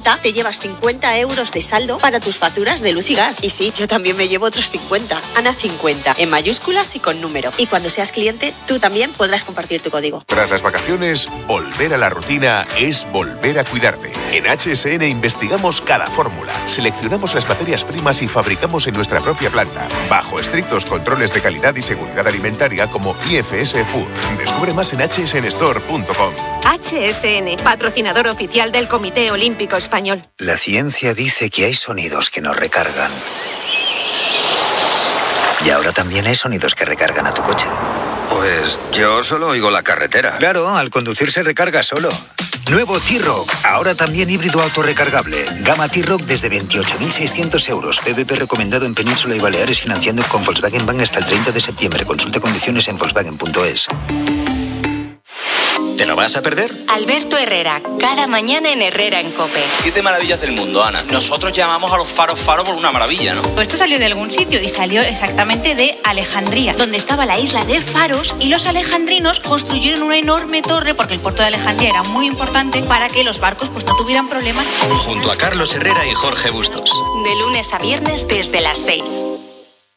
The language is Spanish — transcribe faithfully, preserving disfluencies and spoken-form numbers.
cincuenta, te llevas cincuenta euros de saldo para tus facturas de luz y gas. Y sí, yo también me llevo otros cincuenta. Ana cincuenta, en mayúsculas y con número. Y cuando seas cliente, tú también podrás compartir tu código. Tras las vacaciones, volver a la rutina es volver a cuidarte. En H S N investigamos cada fórmula, seleccionamos las materias primas y fabricamos en nuestra propia planta, bajo estrictos controles de calidad y seguridad alimentaria como I F S Food. Descubre más en h s n store punto com. H S N, patrocinador oficial del Comité Olímpico Español. La ciencia dice que hay sonidos que nos recargan. Y ahora también hay sonidos que recargan a tu coche. Pues yo solo oigo la carretera. Claro, al conducir se recarga solo. Nuevo T-Roc, ahora también híbrido autorrecargable. Gama T-Roc desde veintiocho mil seiscientos euros. P V P recomendado en Península y Baleares, financiando con Volkswagen Bank hasta el treinta de septiembre. Consulta condiciones en volkswagen punto es. ¿Te lo vas a perder? Alberto Herrera, cada mañana en Herrera en COPE. Siete maravillas del mundo, Ana. Nosotros llamamos a los faros faros por una maravilla, ¿no? Pues esto salió de algún sitio y salió exactamente de Alejandría, donde estaba la isla de Faros, y los alejandrinos construyeron una enorme torre, porque el puerto de Alejandría era muy importante, para que los barcos pues no tuvieran problemas. Junto a Carlos Herrera y Jorge Bustos. De lunes a viernes desde las seis.